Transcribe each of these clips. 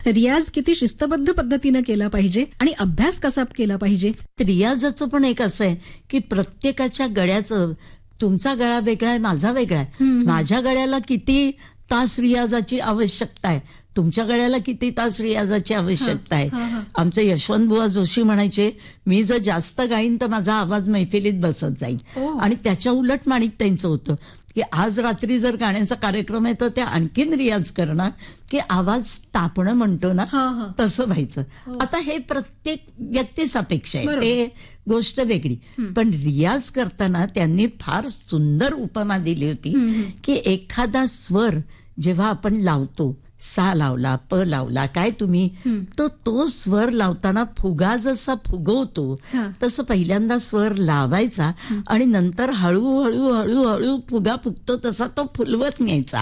रियाज किती शिस्तबद्ध पद्धतीने केला पाहिजे आणि अभ्यास कसा केला पाहिजे? रियाजाचं पण एक असं आहे की प्रत्येकाच्या गळ्याचं, तुमचा गळा वेगळा आहे, माझा वेगळा आहे. माझ्या गळ्याला किती तास रियाजाची आवश्यकता आहे, तुमच्या गळ्याला किती तास रियाजाची आवश्यकता आहे. आमचे यशवंत बुवा जोशी म्हणायचे, मी जर जास्त गाईन तर माझा आवाज मैफिलीत बसत जाईल. आणि त्याच्या उलट माणिकताईंचं होतं की आज रात्री जर गाण्याचा कार्यक्रम आहे तर ते आणखीन रियाज करणार की आवाज तापणं म्हणतो ना तसं व्हायचं. आता हे प्रत्येक व्यक्तीसापेक्ष आहे, ते गोष्ट वेगळी. पण रियाज करताना त्यांनी फार सुंदर उपमा दिली होती की एखादा स्वर जेव्हा आपण लावतो, सा लावला, प लावला, काय तुम्ही, तो स्वर लावताना फुगा जसा फुगवतो तसं पहिल्यांदा स्वर लावायचा आणि नंतर हळूहळू हळूहळू फुगा फुगतो तसा तो फुलवत न्यायचा.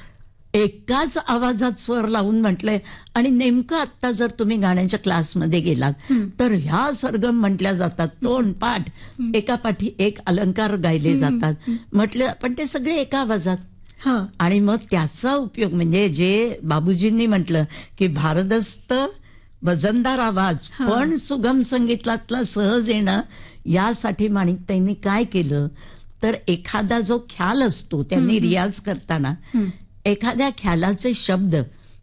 एकाच आवाजात स्वर लावून म्हटलंय. आणि नेमकं आता जर तुम्ही गाण्याच्या क्लासमध्ये गेलात तर ह्या सरगम म्हटल्या जातात, तोंड पाठ एकापाठी एक अलंकार गायले जातात म्हटलं, पण ते सगळे एका आवाजात. आणि मग त्याचा उपयोग म्हणजे जे बाबूजींनी म्हटलं की भारदस्त वजनदार आवाज पण सुगम संगीतातला सहज येणं, यासाठी माणिकताईंनी काय केलं तर एखादा जो ख्याल असतो त्यांनी रियाज करताना एखाद्या ख्यालाचे शब्द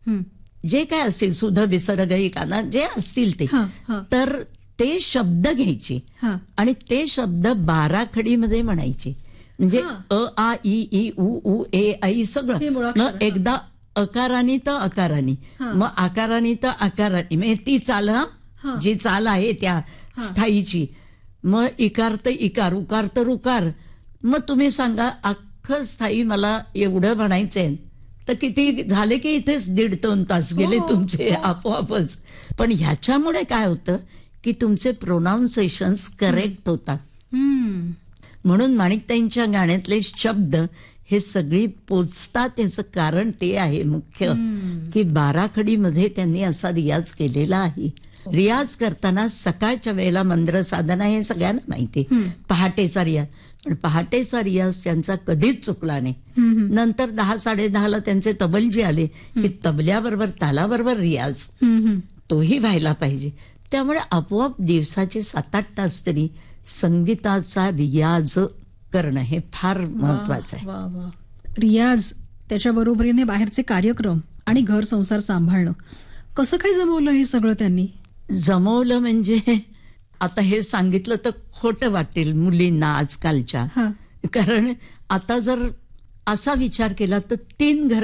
जे काय असतील, सुध विसर्ग काना जे असतील ते, तर ते शब्द घ्यायचे आणि ते शब्द 12 खडीमध्ये म्हणायचे. म्हणजे अ आ इ ई उ उ ए ऐ सगळं. मग एकदा अकारानी तर अकारानी, मग आकारानी तर आकारानी, म्हणजे ती चाल, जी चाल आहे त्या स्थायीची. मग इकार तर इकार, उकार तर उकार. मग तुम्ही सांगा अख्खं स्थायी मला एवढं म्हणायचंय तर किती झाले की इथेच 1.5-2 तास गेले तुमचे आपोआपच. पण ह्याच्यामुळे काय होतं की तुमचे प्रोनाउन्सिएशन्स करेक्ट होतात. म्हणून माणिकताईंच्या गाण्यातले शब्द हे सगळी पोचतात. याचं कारण ते आहे मुख्य की 12 खडीमध्ये त्यांनी असा रियाज केलेला आहे. रियाज करताना सकाळच्या वेळेला मंद्र साधना हे सगळ्यांना माहिती, पहाटेचा रियाज. पण पहाटेचा रियाज त्यांचा कधीच चुकला नाही. नंतर 10-10:30 त्यांचे तबलजी आले की तबल्याबरोबर तालाबरोबर रियाज तोही व्हायला पाहिजे. त्यामुळे आपोआप दिवसाचे 7-8 तास तरी संगीताचा रियाज करणं हे फार महत्वाचं आहे. रियाज, त्याच्या बरोबरीने बाहेरचे कार्यक्रम आणि घर संसार सांभाळणं, कसं काय जमवलं हे सगळं त्यांनी? जमवलं म्हणजे आता हे सांगितलं तर खोटं वाटेल मुलींना आजकालच्या. कारण आता जर असा विचार केला तर 3 घर